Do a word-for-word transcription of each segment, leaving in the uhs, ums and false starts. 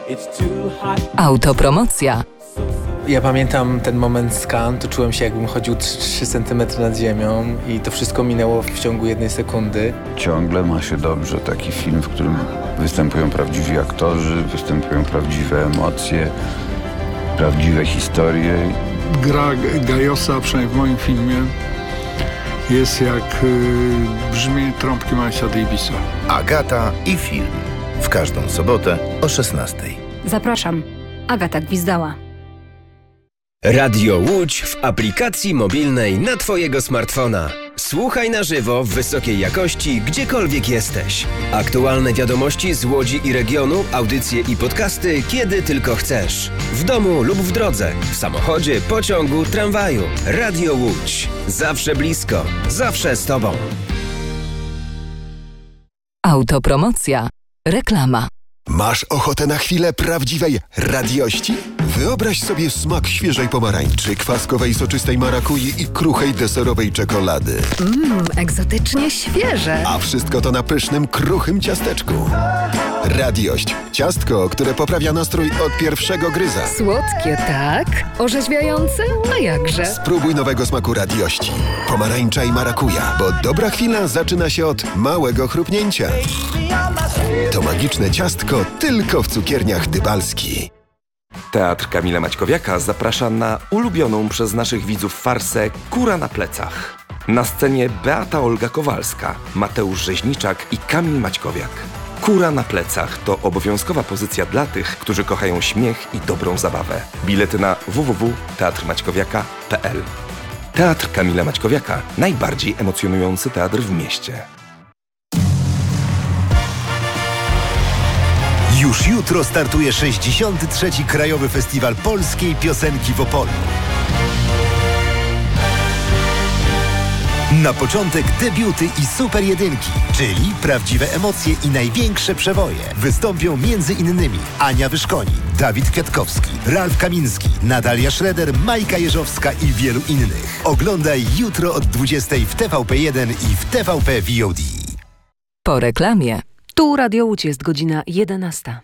Autopromocja. Ja pamiętam ten moment z Cannes, to czułem się, jakbym chodził trzy centymetry nad ziemią i to wszystko minęło w ciągu jednej sekundy. Ciągle ma się dobrze taki film, w którym występują prawdziwi aktorzy, występują prawdziwe emocje, prawdziwe historie. Gra Gajosa, przynajmniej w moim filmie, jest jak y, brzmienie trąbki Milesa Davisa. Agata i film. W każdą sobotę o szesnastej. Zapraszam. Agata Gwizdała. Radio Łódź w aplikacji mobilnej na Twojego smartfona. Słuchaj na żywo w wysokiej jakości, gdziekolwiek jesteś. Aktualne wiadomości z Łodzi i regionu, audycje i podcasty, kiedy tylko chcesz. W domu lub w drodze, w samochodzie, pociągu, tramwaju. Radio Łódź. Zawsze blisko, zawsze z Tobą. Autopromocja. Reklama. Masz ochotę na chwilę prawdziwej radiości? Wyobraź sobie smak świeżej pomarańczy, kwaskowej soczystej marakui i kruchej deserowej czekolady. Mmm, egzotycznie świeże. A wszystko to na pysznym, kruchym ciasteczku. Radiość. Ciastko, które poprawia nastrój od pierwszego gryza. Słodkie, tak? Orzeźwiające? A jakże? Spróbuj nowego smaku radiości. Pomarańcza i marakuja, bo dobra chwila zaczyna się od małego chrupnięcia. To magiczne ciastko tylko w cukierniach Dybalski. Teatr Kamila Maćkowiaka zaprasza na ulubioną przez naszych widzów farsę Kura na plecach. Na scenie Beata Olga Kowalska, Mateusz Rzeźniczak i Kamil Maćkowiak. Kura na plecach to obowiązkowa pozycja dla tych, którzy kochają śmiech i dobrą zabawę. Bilety na w w w kropka teatr maćkowiaka kropka p l. Teatr Kamila Maćkowiaka. Najbardziej emocjonujący teatr w mieście. Już jutro startuje sześćdziesiąty trzeci Krajowy Festiwal Polskiej Piosenki w Opolu. Na początek debiuty i super jedynki, czyli prawdziwe emocje i największe przewoje. Wystąpią między innymi Ania Wyszkoni, Dawid Kwiatkowski, Ralf Kamiński, Natalia Schroeder, Majka Jeżowska i wielu innych. Oglądaj jutro od dwudziestej w T V P jeden i w T V P V O D. Po reklamie. Tu Radio Łódź, jest godzina jedenasta.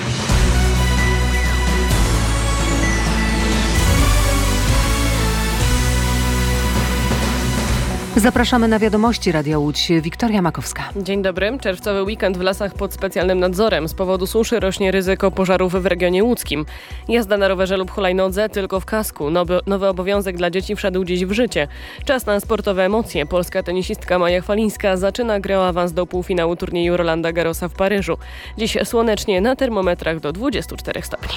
Zapraszamy na wiadomości Radia Łódź. Wiktoria Makowska. Dzień dobry. Czerwcowy weekend w lasach pod specjalnym nadzorem. Z powodu suszy rośnie ryzyko pożarów w regionie łódzkim. Jazda na rowerze lub hulajnodze tylko w kasku. Nowy, nowy obowiązek dla dzieci wszedł dziś w życie. Czas na sportowe emocje. Polska tenisistka Maja Chwalińska zaczyna grę o awans do półfinału turnieju Rolanda Garrosa w Paryżu. Dziś słonecznie, na termometrach do dwudziestu czterech stopni.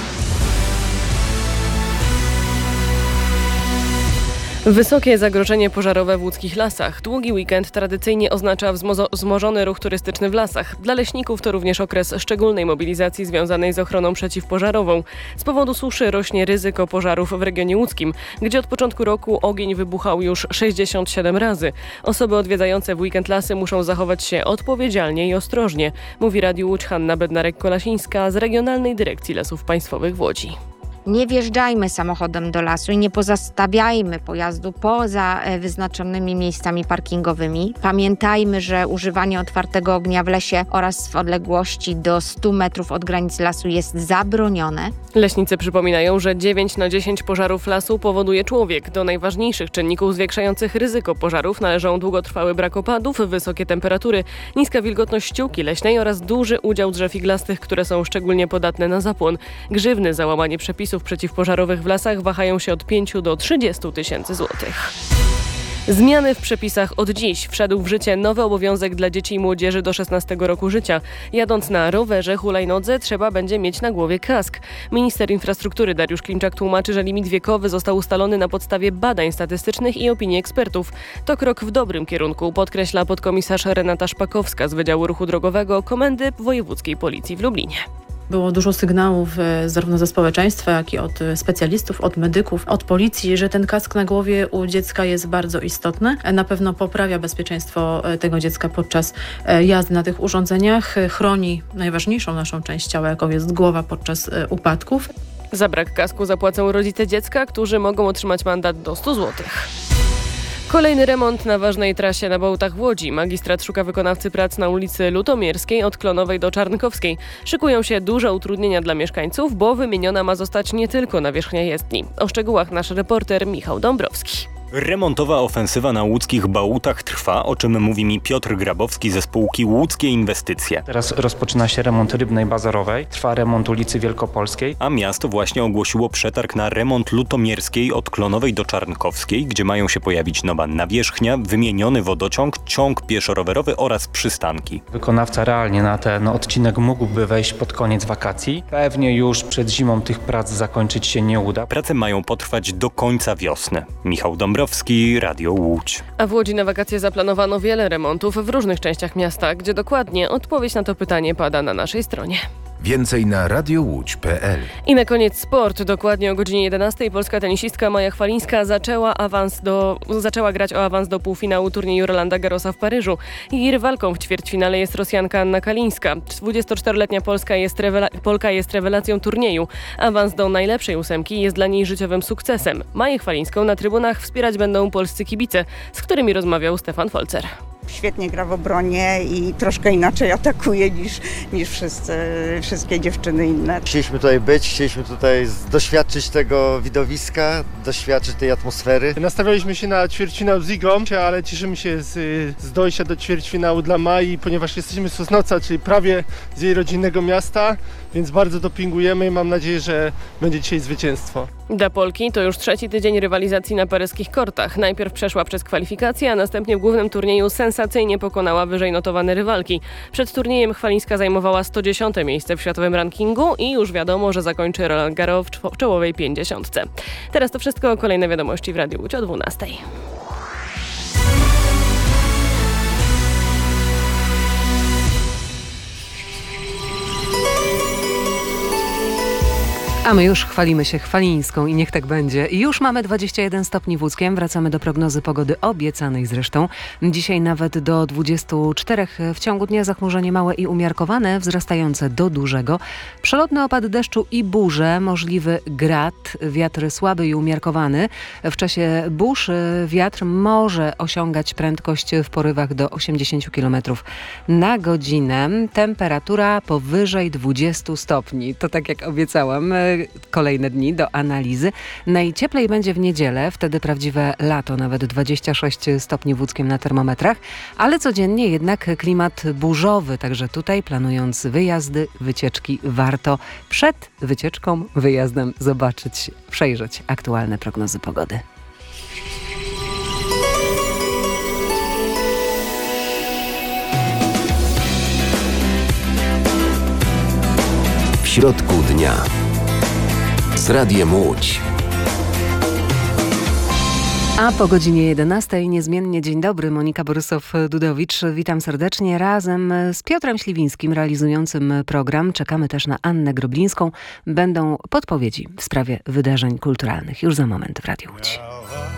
Wysokie zagrożenie pożarowe w łódzkich lasach. Długi weekend tradycyjnie oznacza wzmo- wzmożony ruch turystyczny w lasach. Dla leśników to również okres szczególnej mobilizacji związanej z ochroną przeciwpożarową. Z powodu suszy rośnie ryzyko pożarów w regionie łódzkim, gdzie od początku roku ogień wybuchał już sześćdziesiąt siedem razy. Osoby odwiedzające w weekend lasy muszą zachować się odpowiedzialnie i ostrożnie, mówi Radiu Łódź Hanna Bednarek-Kolasińska z Regionalnej Dyrekcji Lasów Państwowych w Łodzi. Nie wjeżdżajmy samochodem do lasu i nie pozostawiajmy pojazdu poza wyznaczonymi miejscami parkingowymi. Pamiętajmy, że używanie otwartego ognia w lesie oraz w odległości do stu metrów od granic lasu jest zabronione. Leśnicy przypominają, że dziewięć na dziesięć pożarów lasu powoduje człowiek. Do najważniejszych czynników zwiększających ryzyko pożarów należą długotrwały brak opadów, wysokie temperatury, niska wilgotność ściółki leśnej oraz duży udział drzew iglastych, które są szczególnie podatne na zapłon. Grzywny za łamanie przepisów przeciwpożarowych w lasach wahają się od pięciu do trzydziestu tysięcy złotych. Zmiany w przepisach od dziś. Wszedł w życie nowy obowiązek dla dzieci i młodzieży do szesnastego roku życia. Jadąc na rowerze, hulajnodze trzeba będzie mieć na głowie kask. Minister infrastruktury Dariusz Klimczak tłumaczy, że limit wiekowy został ustalony na podstawie badań statystycznych i opinii ekspertów. To krok w dobrym kierunku, podkreśla podkomisarz Renata Szpakowska z Wydziału Ruchu Drogowego Komendy Wojewódzkiej Policji w Lublinie. Było dużo sygnałów zarówno ze społeczeństwa, jak i od specjalistów, od medyków, od policji, że ten kask na głowie u dziecka jest bardzo istotny. Na pewno poprawia bezpieczeństwo tego dziecka podczas jazdy na tych urządzeniach, chroni najważniejszą naszą część ciała, jaką jest głowa podczas upadków. Za brak kasku zapłacą rodzice dziecka, którzy mogą otrzymać mandat do stu złotych. Kolejny remont na ważnej trasie na Bołtach w Łodzi. Magistrat szuka wykonawcy prac na ulicy Lutomierskiej od Klonowej do Czarnkowskiej. Szykują się duże utrudnienia dla mieszkańców, bo wymieniona ma zostać nie tylko nawierzchnia jezdni. O szczegółach nasz reporter Michał Dąbrowski. Remontowa ofensywa na łódzkich Bałutach trwa, o czym mówi mi Piotr Grabowski ze spółki Łódzkie Inwestycje. Teraz rozpoczyna się remont Rybnej Bazorowej, trwa remont ulicy Wielkopolskiej. A miasto właśnie ogłosiło przetarg na remont Lutomierskiej od Klonowej do Czarnkowskiej, gdzie mają się pojawić nowa nawierzchnia, wymieniony wodociąg, ciąg pieszo-rowerowy oraz przystanki. Wykonawca realnie na ten odcinek mógłby wejść pod koniec wakacji. Pewnie już przed zimą tych prac zakończyć się nie uda. Prace mają potrwać do końca wiosny. Michał Dąbrowski, Radio Łódź. A w Łodzi na wakacje zaplanowano wiele remontów w różnych częściach miasta, gdzie dokładnie odpowiedź na to pytanie pada na naszej stronie. Więcej na radio łódź kropka pe el. I na koniec sport. Dokładnie o godzinie jedenastej polska tenisistka Maja Chwalińska zaczęła awans do, zaczęła grać o awans do półfinału turnieju Rolanda Garrosa w Paryżu. Jej rywalką w ćwierćfinale jest Rosjanka Anna Kalińska. dwudziestoczteroletnia Polska jest rewela- Polka jest rewelacją turnieju. Awans do najlepszej ósemki jest dla niej życiowym sukcesem. Maję Chwalińską na trybunach wspierać będą polscy kibice, z którymi rozmawiał Stefan Folzer. Świetnie gra w obronie i troszkę inaczej atakuje niż, niż wszyscy, wszystkie dziewczyny inne. Chcieliśmy tutaj być, chcieliśmy tutaj doświadczyć tego widowiska, doświadczyć tej atmosfery. Nastawialiśmy się na ćwierćfinał z Igą, ale cieszymy się z, z dojścia do ćwierćfinału dla Mai, ponieważ jesteśmy z Sosnowca, czyli prawie z jej rodzinnego miasta, więc bardzo dopingujemy i mam nadzieję, że będzie dzisiaj zwycięstwo. Dla Polki to już trzeci tydzień rywalizacji na paryskich kortach. Najpierw przeszła przez kwalifikacje, a następnie w głównym turnieju sensacyjnie pokonała wyżej notowane rywalki. Przed turniejem Chwalińska zajmowała sto dziesiąte miejsce w światowym rankingu i już wiadomo, że zakończy Roland Garros w czołowej pięćdziesiątce. Teraz to wszystko, kolejne wiadomości w Radiu Łódź o dwunastej. A my już chwalimy się Chwalińską i niech tak będzie. I już mamy dwadzieścia jeden stopni w Łódzkiem. Wracamy do prognozy pogody obiecanej zresztą. Dzisiaj nawet do dwudziestu czterech. W ciągu dnia zachmurzenie małe i umiarkowane, wzrastające do dużego. Przelotny opad deszczu i burze, możliwy grad, wiatr słaby i umiarkowany. W czasie burz wiatr może osiągać prędkość w porywach do osiemdziesiąt kilometrów na godzinę. Temperatura powyżej dwudziestu stopni. To tak jak obiecałam. Kolejne dni do analizy. Najcieplej będzie w niedzielę, wtedy prawdziwe lato, nawet dwadzieścia sześć stopni w Łódzkiem na termometrach, ale codziennie jednak klimat burzowy, także tutaj planując wyjazdy, wycieczki, warto przed wycieczką, wyjazdem zobaczyć, przejrzeć aktualne prognozy pogody. W środku dnia z Radiem Łódź. A po godzinie jedenastej niezmiennie dzień dobry, Monika Borysow-Dudowicz. Witam serdecznie razem z Piotrem Śliwińskim realizującym program. Czekamy też na Annę Groblińską. Będą podpowiedzi w sprawie wydarzeń kulturalnych już za moment w Radiu Łódź.